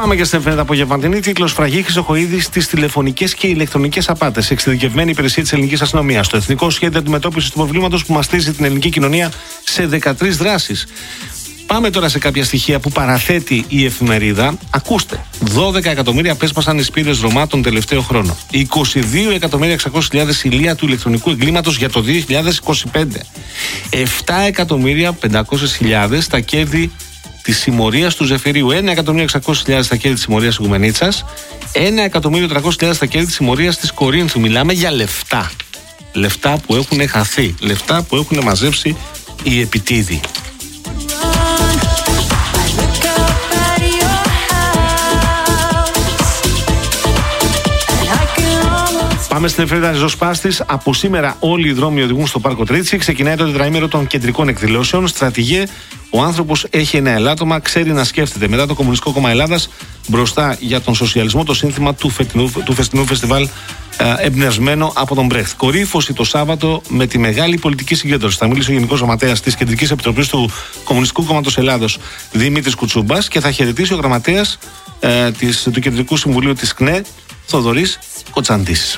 Πάμε και στην εφημερίδα απογευματινή. Τίτλος: Φραγή Χρυσοχοΐδη στις τηλεφωνικές και ηλεκτρονικές απάτες. Εξειδικευμένη υπηρεσία της ελληνικής αστυνομίας. Το Εθνικό Σχέδιο Αντιμετώπισης του Προβλήματος που μαστίζει την ελληνική κοινωνία σε 13 δράσεις. Πάμε τώρα σε κάποια στοιχεία που παραθέτει η εφημερίδα. Ακούστε. 12 εκατομμύρια απέσπασαν οι σπήρες Ρωμά τον τελευταίο χρόνο. 22.600.000 ηλία του ηλεκτρονικού εγκλήματος για το 2025. 7.500.000 τα κέρδη της συμμορίας του Ζεφυρίου. 1.600.000 τα κέρδη της συμμορίας της Γουμενίτσας. 1.300.000 τα κέρδη της συμμορίας της Κορίνθου. Μιλάμε για λεφτά. Λεφτά που έχουν χαθεί. Λεφτά που έχουν μαζέψει οι επιτίδοι. Πάμε στην εφημερίδα Ριζοσπάστης. Από σήμερα όλοι οι δρόμοι οδηγούν στο Πάρκο Τρίτσι. Ξεκινάει το τετραήμερο των κεντρικών εκδηλώσεων. Στρατηγέ, ο άνθρωπος έχει ένα ελάττωμα, ξέρει να σκέφτεται. Μετά το Κομμουνιστικό Κόμμα Ελλάδας, μπροστά για τον σοσιαλισμό, το σύνθημα του φετινού φεστιβάλ εμπνευσμένο από τον Μπρέχτ. Κορύφωση το Σάββατο με τη μεγάλη πολιτική συγκέντρωση. Θα μιλήσει ο Γενικός Γραμματέας της Κεντρικής Επιτροπής του Κομμουνιστικού Κόμματος Ελλάδος, Δημήτρης Κουτσούμπας, και θα χαιρετήσει ο Γραμματέας του Κεντρικού Συμβουλίου της ΚΝΕ, Θοδωρής Κοτσαντής.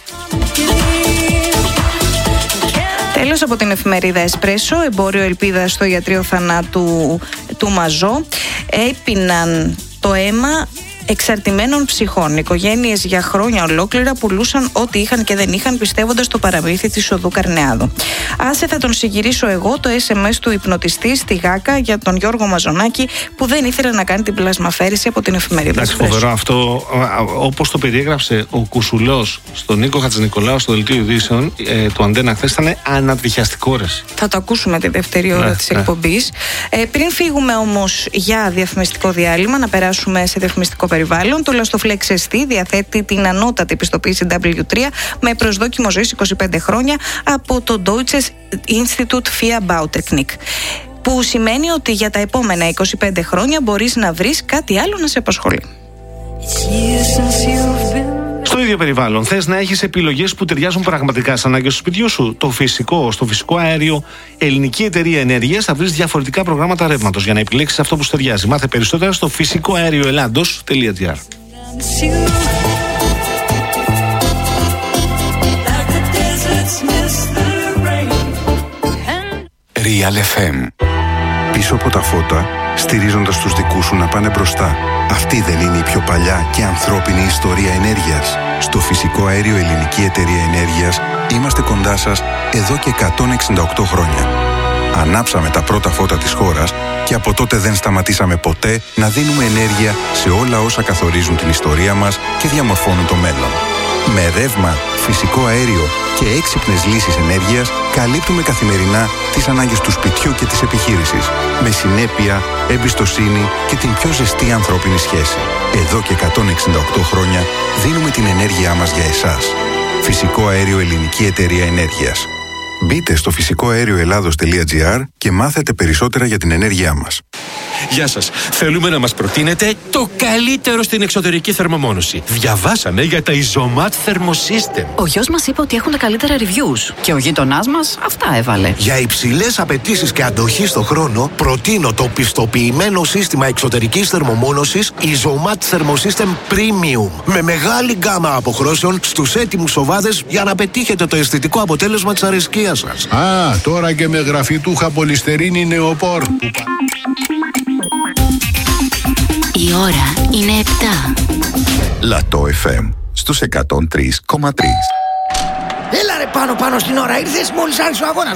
Τέλος, από την εφημερίδα Εσπρέσο, εμπόριο ελπίδας στο ιατρείο θανάτου του Μαζό. Έπιναν το αίμα εξαρτημένων ψυχών. Οικογένειες για χρόνια ολόκληρα πουλούσαν ό,τι είχαν και δεν είχαν, πιστεύοντας το παραμύθι της οδού Καρνεάδου. Άσε, θα τον συγκυρίσω εγώ, το SMS του υπνοτιστή στη Γάκα για τον Γιώργο Μαζονάκη, που δεν ήθελε να κάνει την πλασμαφέρηση από την εφημερίδα. Εντάξει, φοβερό αυτό. Όπως το περιέγραψε ο Κουσουλός στον Νίκο Χατζηνικολάου στο δελτίο ειδήσεων του Αντένα χθες, ήταν ανατριχιαστικό. Θα το ακούσουμε τη δεύτερη ώρα της εκπομπής. Πριν φύγουμε όμως για διαφημιστικό διάλειμμα, να περάσουμε σε διαφημιστικό περιβάλλον. Το Lastoflex ST διαθέτει την ανώτατη πιστοποίηση W3 με προσδόκιμο ζωής 25 χρόνια από το Deutsches Institut für Bautechnik, που σημαίνει ότι για τα επόμενα 25 χρόνια μπορείς να βρεις κάτι άλλο να σε απασχολεί. Στο ίδιο περιβάλλον, θες να έχεις επιλογές που ταιριάζουν πραγματικά στις ανάγκες του σπιτιού σου? Στο φυσικό αέριο Ελληνική Εταιρεία Ενέργειας θα βρεις διαφορετικά προγράμματα ρεύματος για να επιλέξεις αυτό που σου ταιριάζει. Μάθε περισσότερα στο φυσικοαερioελλάντος.gr. Real FM. Πίσω από τα φώτα, στηρίζοντας τους δικούς σου να πάνε μπροστά. Αυτή δεν είναι η πιο παλιά και ανθρώπινη ιστορία ενέργειας? Στο φυσικό αέριο Ελληνική Εταιρεία Ενέργειας είμαστε κοντά σας εδώ και 168 χρόνια. Ανάψαμε τα πρώτα φώτα της χώρας και από τότε δεν σταματήσαμε ποτέ να δίνουμε ενέργεια σε όλα όσα καθορίζουν την ιστορία μας και διαμορφώνουν το μέλλον. Με ρεύμα, φυσικό αέριο και έξυπνες λύσεις ενέργειας καλύπτουμε καθημερινά τις ανάγκες του σπιτιού και της επιχείρησης. Με συνέπεια, εμπιστοσύνη και την πιο ζεστή ανθρώπινη σχέση. Εδώ και 168 χρόνια δίνουμε την ενέργειά μας για εσάς. Φυσικό αέριο Ελληνική Εταιρεία Ενέργειας. Μπείτε στο φυσικοαερioελλάδος.gr και μάθετε περισσότερα για την ενέργειά μας. Γεια σας. Θέλουμε να μας προτείνετε το καλύτερο στην εξωτερική θερμομόνωση. Διαβάσαμε για τα Isomat Thermosystem. Ο γιος μας είπε ότι έχουν τα καλύτερα reviews και ο γείτονάς μας αυτά έβαλε. Για υψηλές απαιτήσεις και αντοχή στο χρόνο, προτείνω το πιστοποιημένο σύστημα εξωτερικής θερμομόνωσης Isomat Thermosystem Premium. Με μεγάλη γκάμα αποχρώσεων στους έτοιμους οβάδες για να πετύχετε το αισθητικό αποτέλεσμα της αρεσκίας σας. Α, τώρα και με γραφιτούχα πολυστερίνη νεοπόρ. Η ώρα είναι 7. Λατό FM στους 103,3. Έλα ρε πάνω στην ώρα, ήρθες μόλις άρχισε ο αγώνας.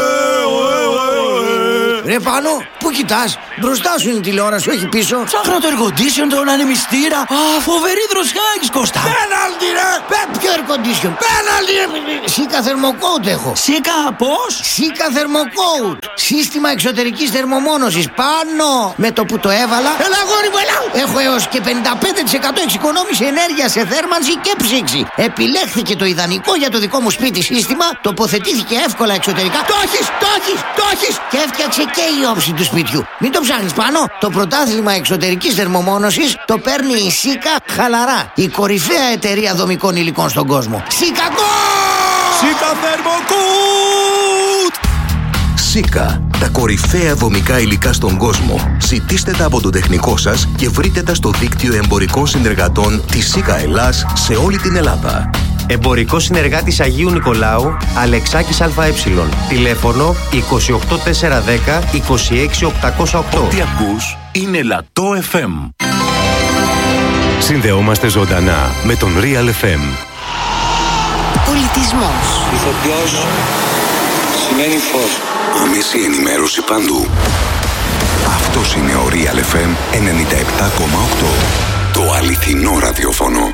Ρε Πάνο, πού κοιτάς? Μπροστά σου είναι η τηλεόραση, όχι πίσω. Ψάχνω το air condition, τον ανεμιστήρα. Α, φοβερή δροσιά έχεις, Κώστα. Πέναλτι ρε! Ποιο air condition? Πέναλτι ρε! Σίκα θερμοκόουτ έχω. Σίκα πώς? Σίκα θερμοκόουτ. Σύστημα εξωτερικής θερμομόνωσης. Πάνω! Με το που το έβαλα. Έλα γόρι μου, έλα! Έχω έως και 55% εξοικονόμηση ενέργεια σε θέρμανση και ψήξη. Επιλέχθηκε το ιδανικό για το δικό μου σπίτι σύστημα. Τοποθετήθηκε εύκολα εξωτερικά. Το έχεις! Και έφτιαξε και η όψη του σπιτιού. Μην το ψάχνεις πάνω. Το πρωτάθλημα εξωτερικής θερμομόνωσης το παίρνει η Σίκα χαλαρά. Η κορυφαία εταιρεία δομικών υλικών στον κόσμο. Σίκα Θερμοκούτ! Σίκα. Τα κορυφαία δομικά υλικά στον κόσμο. Ζητήστε τα από τον τεχνικό σας και βρείτε τα στο δίκτυο εμπορικών συνεργατών της ΣΥΚΑ Ελλάς σε όλη την Ελλάδα. Εμπορικός συνεργάτης Αγίου Νικολάου, Αλεξάκης ΑΕ. Τηλέφωνο 28410 26808. Ό,τι ακούς είναι Λατό FM. Συνδεόμαστε ζωντανά με τον Real FM. Πολιτισμός. Ηθοποιός σημαίνει φως. Άμεση ενημέρωση παντού. Αυτός είναι ο Real FM 97,8. Το αληθινό ραδιόφωνο.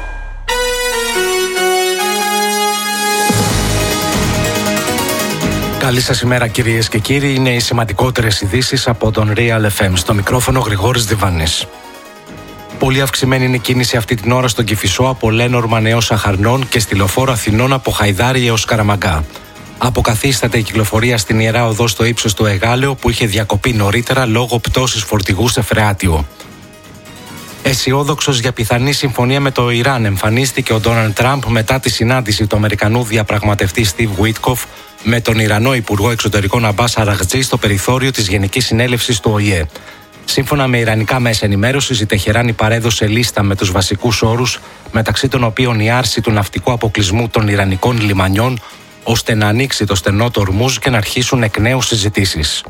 Καλή σας ημέρα κυρίες και κύριοι. Είναι οι σημαντικότερες ειδήσεις από τον Real FM. Στο μικρόφωνο Γρηγόρης Διβανής. Πολύ αυξημένη είναι η κίνηση αυτή την ώρα στον Κηφισό από Λένορμαν έως Αχαρνών και στη Λεωφόρο Αθηνών από Χαϊδάρι έως Καραμαγκά. Αποκαθίσταται η κυκλοφορία στην Ιερά Οδό στο ύψος του Εγάλεο που είχε διακοπεί νωρίτερα λόγω πτώσης φορτηγού σε φρεάτιο. Αισιόδοξος για πιθανή συμφωνία με το Ιράν εμφανίστηκε ο Ντόναλντ Τραμπ μετά τη συνάντηση του Αμερικανού διαπραγματευτή Στιβ Βουίτκοφ με τον Ιρανό Υπουργό Εξωτερικών Αμπάς Αραγτζή στο περιθώριο της Γενικής Συνέλευσης του ΟΗΕ. Σύμφωνα με ιρανικά μέσα ενημέρωσης, η Τεχεράνη παρέδωσε λίστα με τους βασικούς όρους, μεταξύ των οποίων η άρση του ναυτικού αποκλεισμού των ιρανικών λιμανιών, ώστε να ανοίξει το στενό του Ορμούζ και να αρχίσουν εκ νέου συζητήσεις.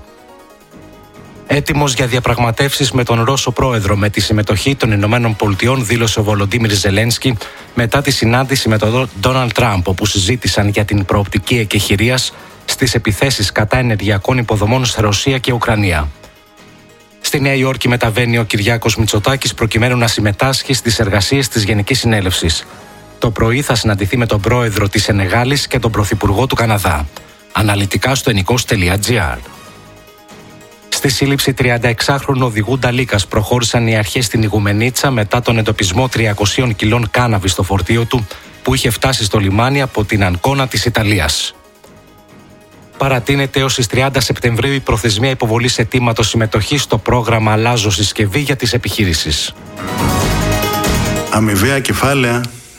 Έτοιμος για διαπραγματεύσεις με τον Ρώσο πρόεδρο με τη συμμετοχή των Ηνωμένων Πολιτειών, δήλωσε ο Βολοντίμιρ Ζελένσκι μετά τη συνάντηση με τον Ντόναλντ Τραμπ, όπου συζήτησαν για την προοπτική εκεχηρίας στις επιθέσεις κατά ενεργειακών υποδομών σε Ρωσία και Ουκρανία. Στη Νέα Υόρκη μεταβαίνει ο Κυριάκος Μητσοτάκης προκειμένου να συμμετάσχει στις εργασίες της Γενικής Συνέλευσης. Το πρωί θα συναντηθεί με τον πρόεδρο της Σενεγάλης και τον πρωθυπουργό του Καναδά. Αναλυτικά στο ενικός.gr. Στη σύλληψη 36χρονου οδηγού Νταλίκας προχώρησαν οι αρχές στην Ιγουμενίτσα μετά τον εντοπισμό 300 κιλών κάναβη στο φορτίο του που είχε φτάσει στο λιμάνι από την Ανκόνα της Ιταλίας. Παρατείνεται έως τις 30 Σεπτεμβρίου η προθεσμία υποβολής αιτήματος συμμετοχής στο πρόγραμμα Αλλάζω Συσκευή για τις επιχειρήσεις. Αμοιβαία κεφάλαια.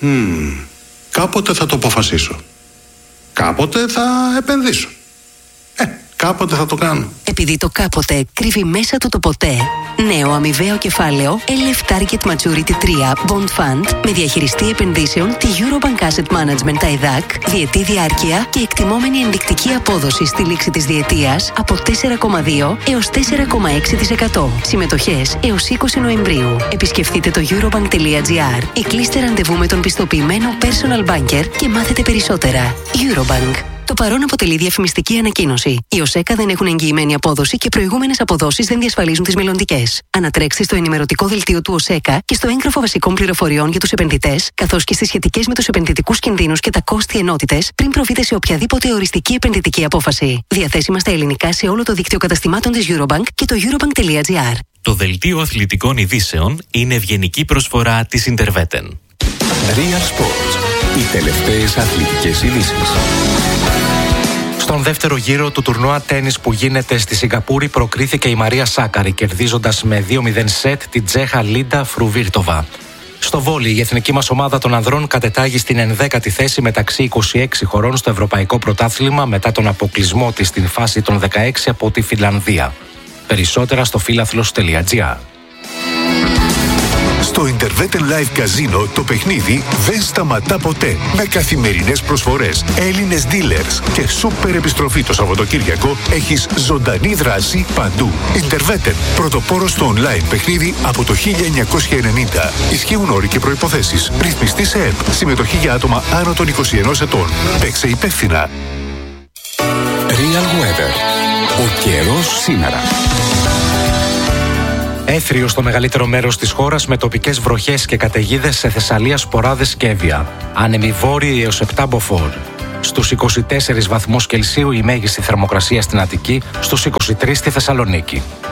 Κάποτε θα το αποφασίσω. Κάποτε θα επενδύσω. Κάποτε θα το κάνω. Επειδή το κάποτε κρύβει μέσα του το ποτέ. Νέο αμοιβαίο κεφάλαιο LF Target Maturity 3 Bond Fund με διαχειριστή επενδύσεων τη Eurobank Asset Management ΤΑΕΔΑΚ, διετή διάρκεια και εκτιμόμενη ενδεικτική απόδοση στη λήξη της διετίας από 4,2 έως 4,6%. Συμμετοχές έως 20 Νοεμβρίου. Επισκεφτείτε το eurobank.gr ή κλείστε ραντεβού με τον πιστοποιημένο personal banker και μάθετε περισσότερα. Eurobank. Το παρόν αποτελεί διαφημιστική ανακοίνωση. Οι ΟΣΕΚΑ δεν έχουν εγγυημένη απόδοση και προηγούμενες αποδόσεις δεν διασφαλίζουν τις μελλοντικές. Ανατρέξτε στο ενημερωτικό δελτίο του ΟΣΕΚΑ και στο έγγραφο βασικών πληροφοριών για τους επενδυτές, καθώς και στις σχετικές με τους επενδυτικούς κινδύνους και τα κόστη ενότητες, πριν προβείτε σε οποιαδήποτε οριστική επενδυτική απόφαση. Διαθέσιμα στα ελληνικά σε όλο το δίκτυο καταστημάτων της Eurobank και το eurobank.gr. Το δελτίο αθλητικών ειδήσεων είναι ευγενική προσφορά της Interveten. Real Sports. Οι τελευταίες αθλητικές ειδήσεις. Στον δεύτερο γύρο του τουρνουά τένις που γίνεται στη Σιγκαπούρη προκρίθηκε η Μαρία Σάκαρη, κερδίζοντας με 2-0 σετ την Τσέχα Λίντα Φρουβίρτοβα. Στο βόλι, η εθνική μας ομάδα των ανδρών κατετάγει στην 11η θέση μεταξύ 26 χωρών στο Ευρωπαϊκό Πρωτάθλημα μετά τον αποκλεισμό της στην φάση των 16 από τη Φινλανδία. Περισσότερα στο φίλαθλος.gr. Στο Interveten Live Casino το παιχνίδι δεν σταματά ποτέ. Με καθημερινές προσφορές, Έλληνες dealers και σούπερ επιστροφή το Σαββατοκύριακο έχεις ζωντανή δράση παντού. Interveten, πρωτοπόρος στο online παιχνίδι από το 1990. Ισχύουν όροι και προϋποθέσεις. Ρυθμιστή σε ΕΠ. Συμμετοχή για άτομα άνω των 21 ετών. Παίξε υπεύθυνα. Real Weather. Ο καιρός σήμερα. Έθριο στο μεγαλύτερο μέρος της χώρας με τοπικές βροχές και καταιγίδες σε Θεσσαλία, Σποράδες και Εύβοια. Άνεμοι βόρειοι έως 7 μποφόρ. Στους 24 βαθμούς Κελσίου η μέγιστη θερμοκρασία στην Αττική, στους 23 στη Θεσσαλονίκη.